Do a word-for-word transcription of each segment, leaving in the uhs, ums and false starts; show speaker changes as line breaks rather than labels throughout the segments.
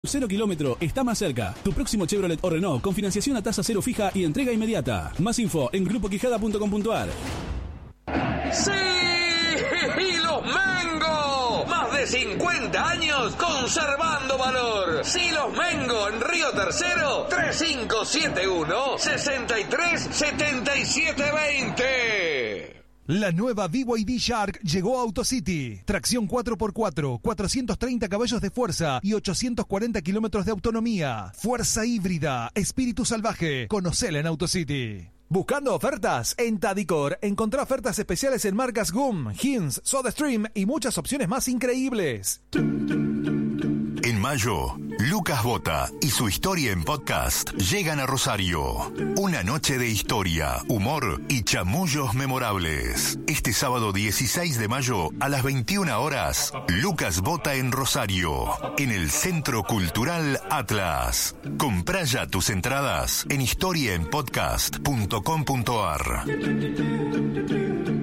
Cero kilómetro está más cerca. Tu próximo Chevrolet o Renault con financiación a tasa cero fija y entrega inmediata. Más info en grupo quijada punto com punto a r.
¡Sí! ¡Y los Mengo! Más de cincuenta años conservando valor. Silos Mengo en Río Tercero, tres cinco siete uno, seis tres siete siete dos cero.
La nueva B Y D Shark llegó a AutoCity. Tracción cuatro por cuatro, cuatrocientos treinta caballos de fuerza y ochocientos cuarenta kilómetros de autonomía. Fuerza híbrida, espíritu salvaje. Conocela en AutoCity. Buscando ofertas, en Tadicor encontrá ofertas especiales en marcas G U M, Hins, SodaStream y muchas opciones más increíbles.
En mayo, Lucas Bota y su historia en podcast llegan a Rosario. Una noche de historia, humor y chamullos memorables. Este sábado dieciséis de mayo a las veintiuna horas, Lucas Bota en Rosario, en el Centro Cultural Atlas. Comprá ya tus entradas en historia en podcast punto com punto a r.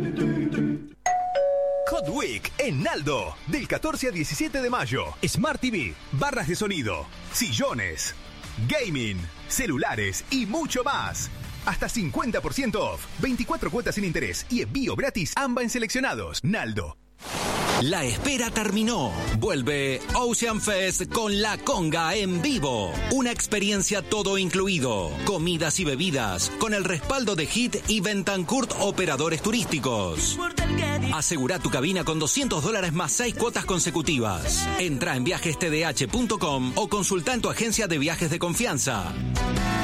Hot Week en Naldo, del catorce al diecisiete de mayo. Smart T V, barras de sonido, sillones, gaming, celulares y mucho más. Hasta cincuenta por ciento off, veinticuatro cuotas sin interés y envío gratis ambas en seleccionados. Naldo.
La espera terminó. Vuelve Ocean Fest con La Conga en vivo. Una experiencia todo incluido. Comidas y bebidas con el respaldo de Hit y Bentancourt Operadores Turísticos. Asegura tu cabina con doscientos dólares más seis cuotas consecutivas. Entra en viajes t d h punto com o consulta en tu agencia de viajes de confianza.